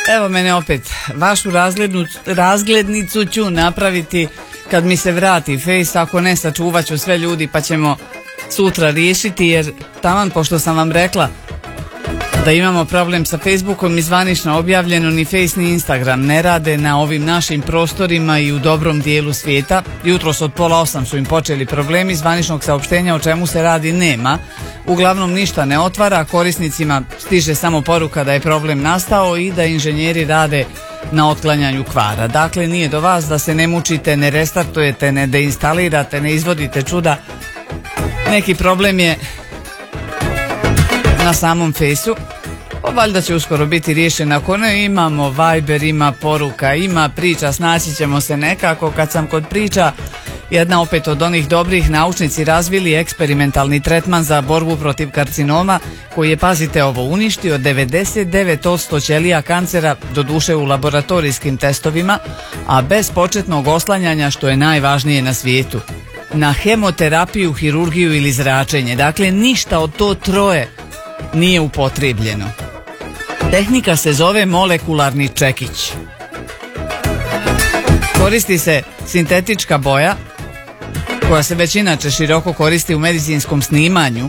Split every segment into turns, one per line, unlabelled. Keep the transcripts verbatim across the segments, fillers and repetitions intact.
Evo mene opet, vašu razglednu, razglednicu ću napraviti kad mi se vrati Face, ako ne sačuvat ću sve ljudi pa ćemo sutra riješiti, jer taman pošto sam vam rekla da imamo problem sa Facebookom i zvanično objavljeno, ni Face ni Instagram ne rade na ovim našim prostorima i u dobrom dijelu svijeta. Jutros od pola osam su im počeli problemi, zvaničnog saopštenja o čemu se radi nema. Uglavnom ništa ne otvara, korisnicima stiže samo poruka da je problem nastao i da inženjeri rade na otklanjanju kvara. Dakle, nije do vas da se ne mučite, ne restartujete, ne deinstalirate, ne izvodite čuda. Neki problem je na samom Fejsu. Pa valjda će uskoro biti riješen. Ako ne, imamo Viber, ima poruka, ima priča, snaći ćemo se nekako. Kad sam kod priča, jedna opet od onih dobrih, naučnici razvili eksperimentalni tretman za borbu protiv karcinoma koji je, pazite ovo, uništio devedeset devet posto ćelija kancera, doduše u laboratorijskim testovima, a bez početnog oslanjanja, što je najvažnije na svijetu, na hemoterapiju, hirurgiju ili zračenje. Dakle, ništa od to troje nije upotrijebljeno. Tehnika se zove molekularni čekić. Koristi se sintetička boja koja se već inače široko koristi u medicinskom snimanju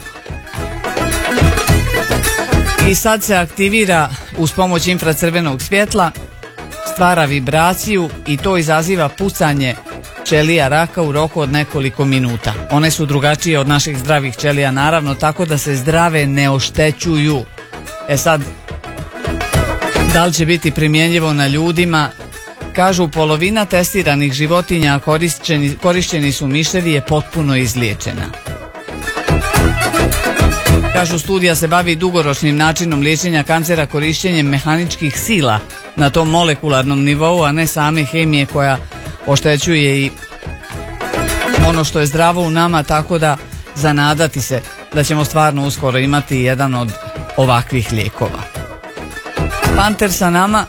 i sad se aktivira uz pomoć infracrvenog svjetla, stvara vibraciju i to izaziva pucanje ćelija raka u roku od nekoliko minuta. One su drugačije od naših zdravih ćelija, naravno, tako da se zdrave ne oštećuju. E sad, da li će biti primjenjivo na ljudima? Kažu, polovina testiranih životinja, korišćeni, korišćeni su miševi, je potpuno izliječena. Kažu, studija se bavi dugoročnim načinom liječenja kancera korišćenjem mehaničkih sila na tom molekularnom nivou, a ne same hemije koja oštećuje i ono što je zdravo u nama, tako da zanadati se da ćemo stvarno uskoro imati jedan od ovakvih lijekova. Panter sa nama.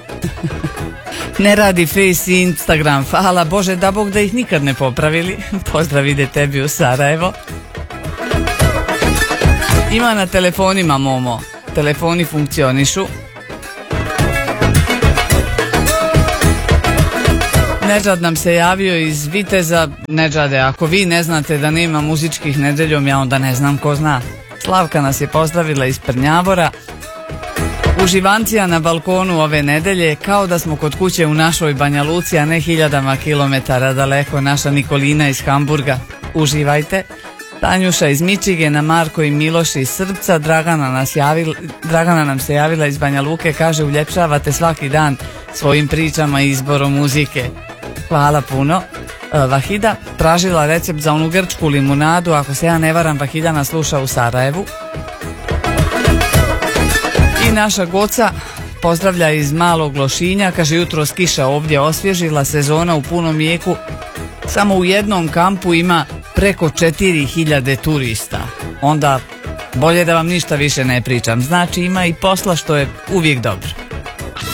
Ne radi Face i Instagram, hvala Bože, da Bog da ih nikad ne popravili. Pozdrav ide tebi u Sarajevo. Ima na telefonima, Momo, telefoni funkcionišu. Nedžad nam se javio iz Viteza. Nedžade, ako vi ne znate da nema muzičkih nedeljom, ja onda ne znam ko zna. Slavka nas je pozdravila iz Prnjavora. Uživancija na balkonu ove nedelje, kao da smo kod kuće u našoj Banja Luci, a ne hiljadama kilometara daleko. Naša Nikolina iz Hamburga. Uživajte. Tanjuša iz Mičigena, Marko i Miloš iz Srpca. Dragana, nas javila, Dragana nam se javila iz Banja Luke, kaže, uljepšavate svaki dan svojim pričama i izborom muzike. Hvala puno. Vahida tražila recept za onu grčku limunadu, ako se ja ne varam, Vahida nas sluša u Sarajevu. I naša Goca pozdravlja iz Malog Lošinja, kaže, jutros kiša ovdje osvježila, sezona u punom jeku, samo u jednom kampu ima preko četiri hiljade turista. Onda bolje da vam ništa više ne pričam, znači ima i posla, što je uvijek dobro.